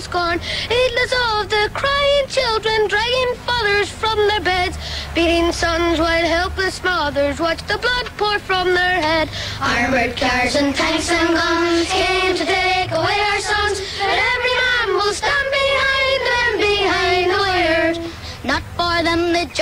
scorn, heedless of the crying children, dragging fathers from their beds, beating sons while helpless mothers watch the blood pour from their head. Armored cars and tanks and guns came to take away our sons, but every man will stand behind them, behind the wires. Not for them the